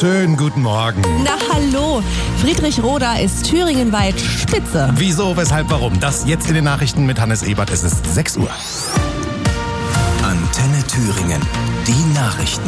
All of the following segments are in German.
Schönen guten Morgen. Na hallo, Friedrich Roda ist thüringenweit Spitze. Wieso, weshalb, warum? Das jetzt in den Nachrichten mit Hannes Ebert. Es ist 6 Uhr. Antenne Thüringen, die Nachrichten.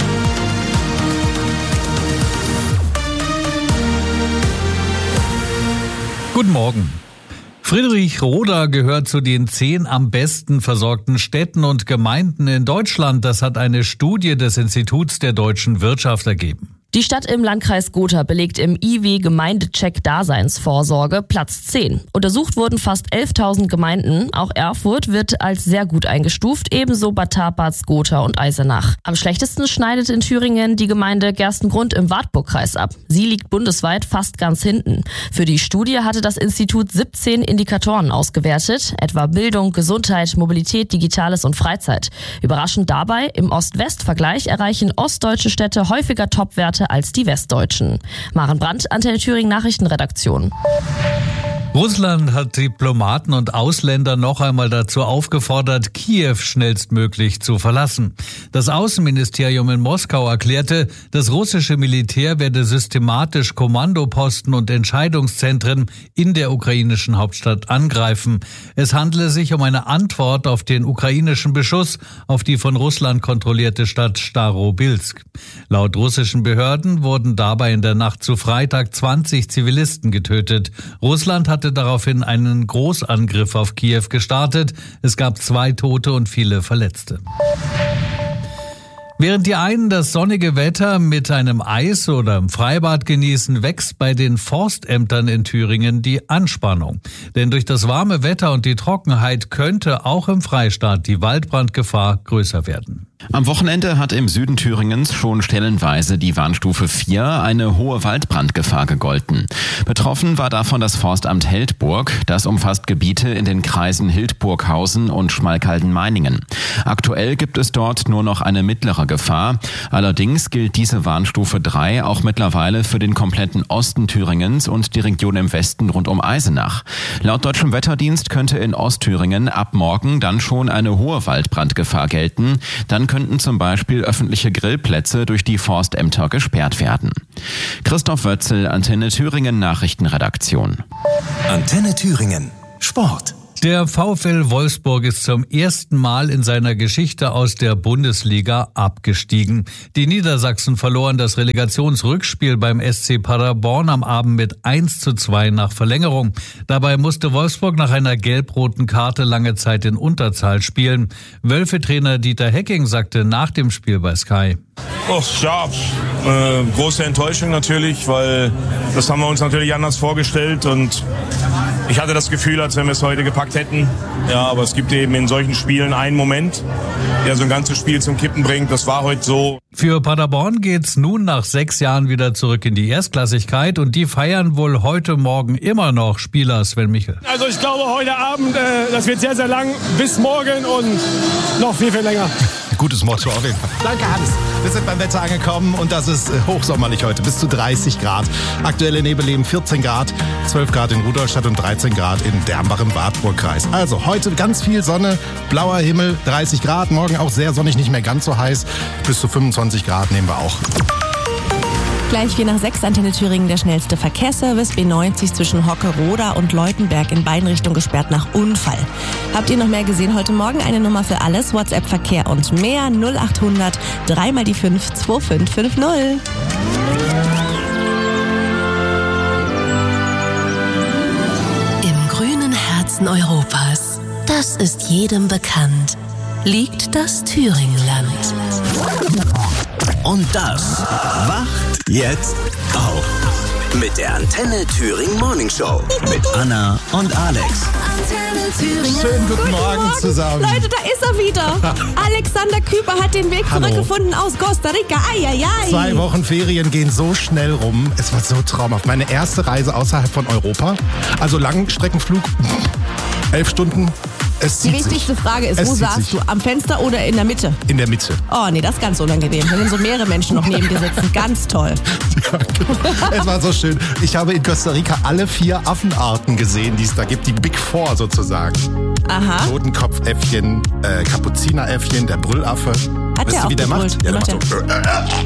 Guten Morgen. Friedrich Roda gehört zu den 10 am besten versorgten Städten und Gemeinden in Deutschland. Das hat eine Studie des Instituts der deutschen Wirtschaft ergeben. Die Stadt im Landkreis Gotha belegt im IW-Gemeindecheck Daseinsvorsorge Platz 10. Untersucht wurden fast 11.000 Gemeinden. Auch Erfurt wird als sehr gut eingestuft, ebenso Bad Taparz, Gotha und Eisenach. Am schlechtesten schneidet in Thüringen die Gemeinde Gerstengrund im Wartburgkreis ab. Sie liegt bundesweit fast ganz hinten. Für die Studie hatte das Institut 17 Indikatoren ausgewertet, etwa Bildung, Gesundheit, Mobilität, Digitales und Freizeit. Überraschend dabei, im Ost-West-Vergleich erreichen ostdeutsche Städte häufiger Topwerte als die westdeutschen. Maren Brandt, Antenne Thüringen Nachrichtenredaktion. Russland hat Diplomaten und Ausländer noch einmal dazu aufgefordert, Kiew schnellstmöglich zu verlassen. Das Außenministerium in Moskau erklärte, das russische Militär werde systematisch Kommandoposten und Entscheidungszentren in der ukrainischen Hauptstadt angreifen. Es handele sich um eine Antwort auf den ukrainischen Beschuss auf die von Russland kontrollierte Stadt Starobilsk. Laut russischen Behörden wurden dabei in der Nacht zu Freitag 20 Zivilisten getötet. Russland hatte daraufhin einen Großangriff auf Kiew gestartet. Es gab 2 Tote und viele Verletzte. Während die einen das sonnige Wetter mit einem Eis oder im Freibad genießen, wächst bei den Forstämtern in Thüringen die Anspannung. Denn durch das warme Wetter und die Trockenheit könnte auch im Freistaat die Waldbrandgefahr größer werden. Am Wochenende hat im Süden Thüringens schon stellenweise die Warnstufe 4 eine hohe Waldbrandgefahr gegolten. Betroffen war davon das Forstamt Heldburg. Das umfasst Gebiete in den Kreisen Hildburghausen und Schmalkalden-Meiningen. Aktuell gibt es dort nur noch eine mittlere Gefahr. Allerdings gilt diese Warnstufe 3 auch mittlerweile für den kompletten Osten Thüringens und die Region im Westen rund um Eisenach. Laut Deutschem Wetterdienst könnte in Ostthüringen ab morgen dann schon eine hohe Waldbrandgefahr gelten. Dann könnten zum Beispiel öffentliche Grillplätze durch die Forstämter gesperrt werden. Christoph Wötzel, Antenne Thüringen Nachrichtenredaktion. Antenne Thüringen, Sport. Der VfL Wolfsburg ist zum ersten Mal in seiner Geschichte aus der Bundesliga abgestiegen. Die Niedersachsen verloren das Relegationsrückspiel beim SC Paderborn am Abend mit 1:2 nach Verlängerung. Dabei musste Wolfsburg nach einer gelb-roten Karte lange Zeit in Unterzahl spielen. Wölfe-Trainer Dieter Hecking sagte nach dem Spiel bei Sky: Große Enttäuschung natürlich, weil das haben wir uns natürlich anders vorgestellt und ich hatte das Gefühl, als wenn wir es heute gepackt hätten. Ja, aber es gibt eben in solchen Spielen einen Moment, der so ein ganzes Spiel zum Kippen bringt. Das war heute so. Für Paderborn geht's nun nach 6 Jahren wieder zurück in die Erstklassigkeit und die feiern wohl heute Morgen immer noch. Spieler Sven Michel. Also ich glaube heute Abend, das wird sehr, sehr lang, bis morgen und noch viel, viel länger. Gutes Motto auf jeden Fall. Danke, Hans. Wir sind beim Wetter angekommen und das ist hochsommerlich heute. Bis zu 30 Grad. Aktuelle Nebelleben 14 Grad, 12 Grad in Rudolstadt und 13 Grad in Dermbach im Wartburgkreis. Also heute ganz viel Sonne, blauer Himmel, 30 Grad. Morgen auch sehr sonnig, nicht mehr ganz so heiß. Bis zu 25 Grad nehmen wir auch. Gleich 4 nach 6, Antenne Thüringen, der schnellste Verkehrsservice. B90 zwischen Hocke-Roda und Leutenberg in beiden Richtungen gesperrt nach Unfall. Habt ihr noch mehr gesehen? Heute Morgen eine Nummer für alles. WhatsApp, Verkehr und mehr. 0800 3 mal die 5 2550. Im grünen Herzen Europas, das ist jedem bekannt, liegt das Thüringenland. Und das wacht jetzt auf. Mit der Antenne Thüringen Morning Show. Mit Anna und Alex. Antenne Thüringen. Schönen guten Morgen zusammen. Leute, da ist er wieder. Alexander Küper hat den Weg zurückgefunden aus Costa Rica. Eieiei. 2 Wochen Ferien gehen so schnell rum. Es war so traumhaft. Meine erste Reise außerhalb von Europa. Also Langstreckenflug, 11 Stunden. Es Die zieht wichtigste sich. Frage ist, Es wo zieht saßt sich. du? Am Fenster oder in der Mitte? In der Mitte. Oh nee, das ist ganz unangenehm. Wenn so mehrere Menschen noch neben dir sitzen. Ganz toll. Ja, genau. Es war so schön. Ich habe in Costa Rica alle 4 Affenarten gesehen, die es da gibt. Die Big Four sozusagen. Aha. Totenkopfäffchen, Kapuzineräffchen, der Brüllaffe. Hat Weißt der du, auch wie der gebrüllt? macht? Ja, der macht so.